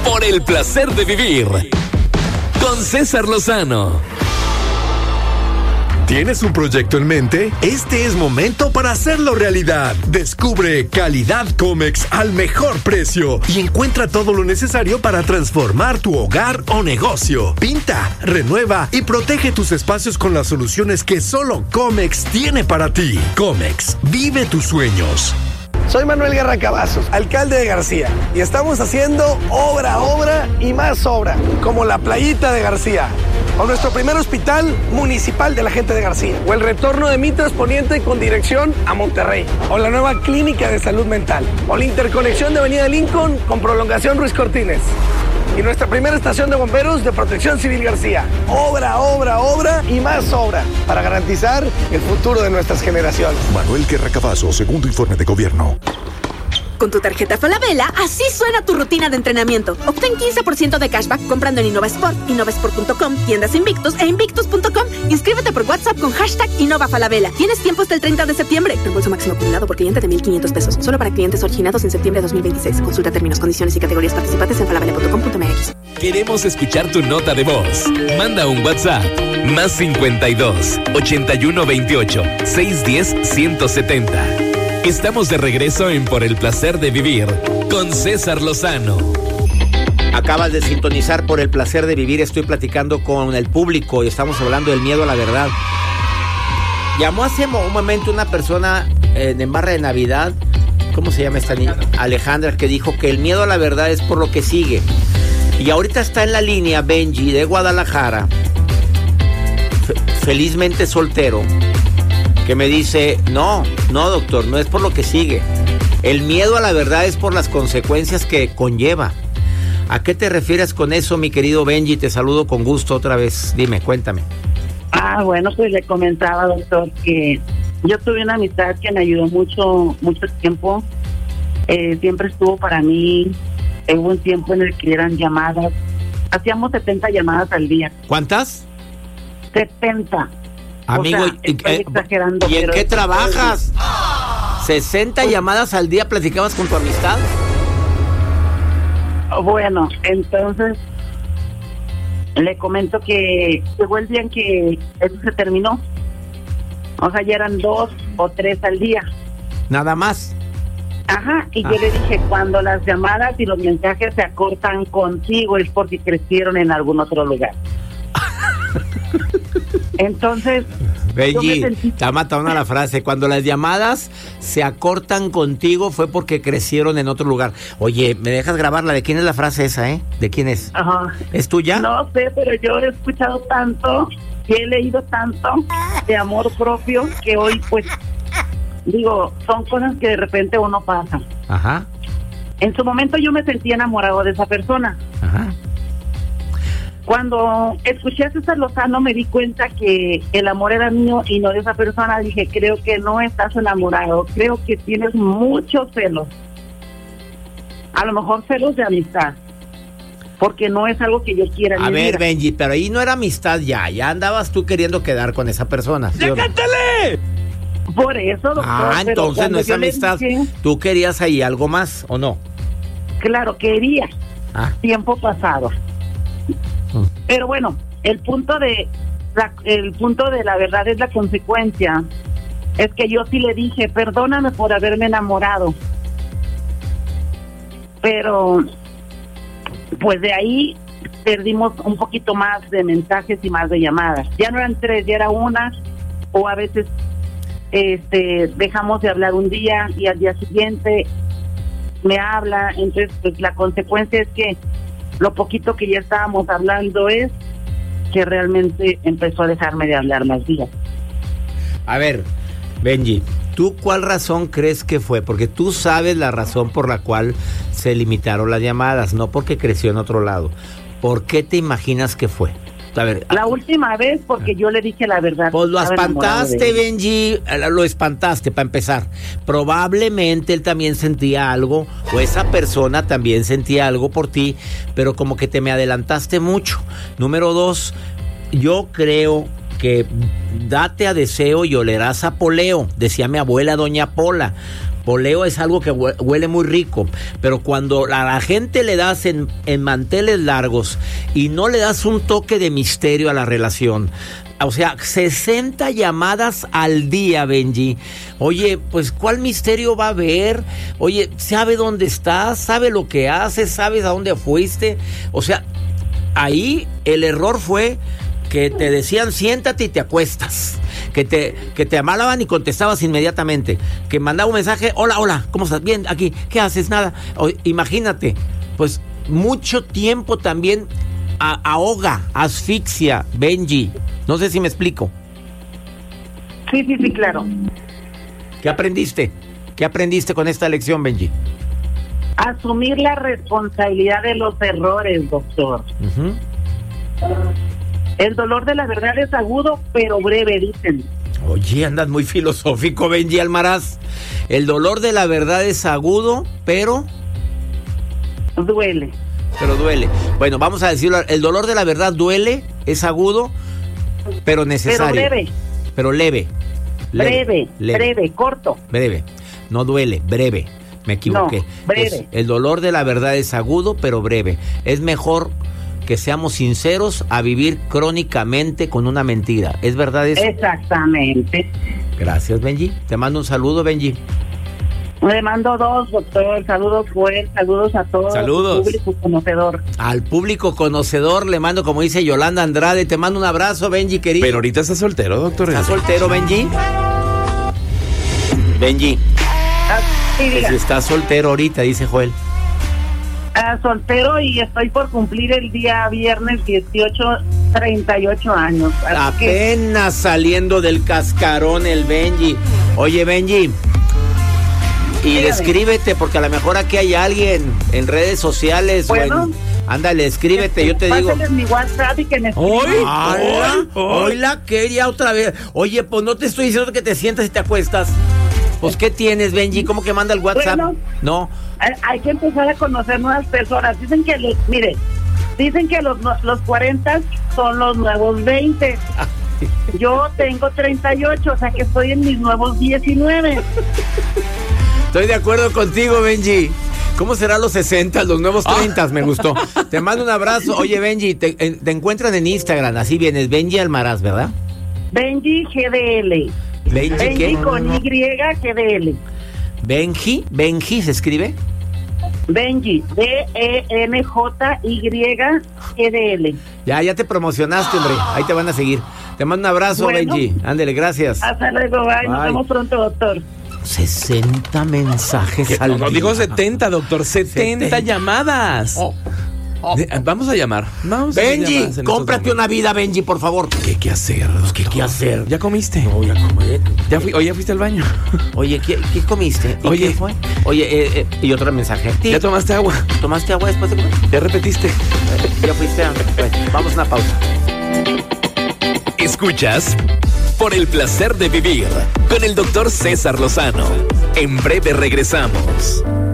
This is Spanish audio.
por el placer de vivir con César Lozano. ¿Tienes un proyecto en mente? Este es momento para hacerlo realidad. Descubre Calidad Comex al mejor precio y encuentra todo lo necesario para transformar tu hogar o negocio. Pinta, renueva y protege tus espacios con las soluciones que solo Comex tiene para ti. Comex, vive tus sueños. Soy Manuel Guerra Cavazos, alcalde de García, y estamos haciendo obra y más obra, como la playita de García, o nuestro primer hospital municipal de la gente de García, o el retorno de Mitras Poniente con dirección a Monterrey, o la nueva clínica de salud mental, o la interconexión de Avenida Lincoln con prolongación Ruiz Cortines, y nuestra primera estación de bomberos de Protección Civil García. Obra y más obra, para garantizar el futuro de nuestras generaciones. Manuel Guerra Cavazos, segundo informe de gobierno. Con tu tarjeta Falabella, así suena tu rutina de entrenamiento. Obtén 15% de cashback comprando en InnovaSport, innovasport.com, tiendas Invictus e invictus.com. Inscríbete por WhatsApp con hashtag InnovaFalabella. Tienes tiempo hasta el 30 de septiembre. Reembolso máximo acumulado por cliente de $1,500. Solo para clientes originados en septiembre de 2026. Consulta términos, condiciones y categorías participantes en falabella.com.mx. Queremos escuchar tu nota de voz. Manda un WhatsApp. Más 52 81 28 610 170. Estamos de regreso en Por el Placer de Vivir con César Lozano. Acabas de sintonizar Por el Placer de Vivir. Estoy platicando con el público y estamos hablando del miedo a la verdad. Llamó hace un momento una persona en barra de Navidad. ¿Cómo se llama esta niña? Alejandra, que dijo que el miedo a la verdad es por lo que sigue. Y ahorita está en la línea Benji de Guadalajara, felizmente soltero, que me dice, no doctor, no es por lo que sigue. El miedo a la verdad es por las consecuencias que conlleva. ¿A qué te refieres con eso, mi querido Benji? Te saludo con gusto otra vez. Dime, cuéntame. Bueno, pues le comentaba, doctor, que yo tuve una amistad que me ayudó mucho tiempo. Siempre estuvo para mí. Hubo un tiempo en el que eran llamadas. Hacíamos 70 llamadas al día. ¿Cuántas? 70. Amigo, o sea, estoy exagerando. ¿Y en qué trabajas? 60 llamadas al día platicabas con tu amistad. Bueno, entonces le comento que llegó el día en que eso se terminó. O sea, ya eran 2 o 3 al día. Nada más. Ajá, y yo le dije, cuando las llamadas y los mensajes se acortan contigo es porque crecieron en algún otro lugar. Entonces, Benji, te ha matado la frase. Cuando las llamadas se acortan contigo fue porque crecieron en otro lugar. Oye, ¿me dejas grabarla? ¿De quién es la frase esa, ¿De quién es? Ajá. ¿Es tuya? No sé, pero yo he escuchado tanto y he leído tanto de amor propio que hoy, pues, digo, son cosas que de repente uno pasa. Ajá. En su momento yo me sentí enamorado de esa persona. Ajá. Cuando escuché a César Lozano me di cuenta que el amor era mío y no de esa persona. Dije, creo que no estás enamorado, creo que tienes muchos celos. A lo mejor celos de amistad, porque no es algo que yo quiera. A ver, Benji, pero ahí no era amistad ya andabas tú queriendo quedar con esa persona. ¿Sí? ¡Cántale! Por eso, doctor. Entonces no es amistad. Dije, ¿Tú querías ahí algo más o no? Claro, quería. Tiempo pasado. Pero bueno, el punto de la verdad es la consecuencia. Es que yo sí le dije, perdóname por haberme enamorado. Pero pues de ahí perdimos un poquito más de mensajes y más de llamadas. Ya no eran 3, ya era 1, o a veces dejamos de hablar un día y al día siguiente me habla. Entonces pues la consecuencia es que lo poquito que ya estábamos hablando es que realmente empezó a dejarme de hablar más días. A ver, Benji, ¿tú cuál razón crees que fue? Porque tú sabes la razón por la cual se limitaron las llamadas, no porque creció en otro lado. ¿Por qué te imaginas que fue? A ver, la última vez porque yo le dije la verdad. Pues lo espantaste, Benji, lo espantaste para empezar. Probablemente él también sentía algo, o esa persona también sentía algo por ti, pero como que te me adelantaste mucho. Número 2, yo creo que date a deseo y olerás a poleo, decía mi abuela doña Pola. poleo es algo que huele muy rico, pero cuando a la gente le das en manteles largos y no le das un toque de misterio a la relación, o sea, 60 llamadas al día, Benji. Oye, pues ¿cuál misterio va a haber? Oye, ¿sabe dónde estás? ¿Sabe lo que haces? ¿Sabes a dónde fuiste? O sea, ahí el error fue que te decían siéntate y te acuestas. Que te amalaban y contestabas inmediatamente. Que mandaba un mensaje, hola, ¿cómo estás? Bien, aquí, ¿qué haces? Nada. Imagínate, pues mucho tiempo también ahoga, asfixia, Benji. No sé si me explico. Sí, claro. ¿Qué aprendiste? ¿Qué aprendiste con esta lección, Benji? Asumir la responsabilidad de los errores, doctor. Uh-huh. El dolor de la verdad es agudo, pero breve, dicen. Oye, andas muy filosófico, Benji Almaraz. El dolor de la verdad es agudo, pero... duele. Pero duele. Bueno, vamos a decirlo. El dolor de la verdad duele, es agudo, pero necesario. Pero breve. Pero leve. Breve, corto. Breve. No duele, breve. Me equivoqué. No, breve. Pues, el dolor de la verdad es agudo, pero breve. Es mejor que seamos sinceros a vivir crónicamente con una mentira. ¿Es verdad eso? Exactamente. Gracias, Benji. Te mando un saludo, Benji. Le mando 2, doctor. Saludos, Joel. Saludos a todos. Saludos. Al público conocedor. Al público conocedor le mando, como dice Yolanda Andrade, te mando un abrazo, Benji, querido. Pero ahorita está soltero, doctor. ¿Estás soltero, Benji? Benji. Sí, Si estás soltero ahorita, dice Joel. Soltero y estoy por cumplir el día viernes 18, 38 años. Apenas saliendo del cascarón el Benji. Oye, Benji, y descríbete, porque a lo mejor aquí hay alguien en redes sociales. Bueno, ándale, escríbete, yo te digo. Pásenles mi WhatsApp y que me escriban. Hoy la quería otra vez. Oye, pues no te estoy diciendo que te sientas y te acuestas. Pues, ¿qué tienes, Benji? ¿Cómo que manda el WhatsApp? Bueno, no. Hay que empezar a conocer nuevas personas. Dicen que los 40 son los nuevos 20. Yo tengo 38, o sea que estoy en mis nuevos 19. Estoy de acuerdo contigo, Benji. ¿Cómo serán los 60, los nuevos 30? Me gustó. Te mando un abrazo. Oye, Benji, te encuentran en Instagram. Así vienes, Benji Almaraz, ¿verdad? Benji GDL. ¿Benji qué? Con Y GDL. Benji, ¿se escribe? Benji, BENJY GDL. Ya te promocionaste, hombre. Ahí te van a seguir. Te mando un abrazo, bueno, Benji. Ándele, gracias. Hasta luego, bye. Nos vemos pronto, doctor. 60 mensajes al día. No dijo 70, doctor. 70 llamadas. Vamos a llamar. Benji, cómprate una vida, Benji, por favor. ¿Qué hacer? ¿Qué hacer? ¿Ya comiste? No, ya comí. ¿Ya fuiste al baño? Oye, ¿qué comiste? ¿Qué fue? Oye, y otro mensaje. ¿Ya tomaste agua? ¿Tomaste agua después de comer? ¿Ya repetiste? ¿Ya fuiste a...? Vamos a una pausa. Escuchas Por el Placer de Vivir con el doctor César Lozano. En breve regresamos.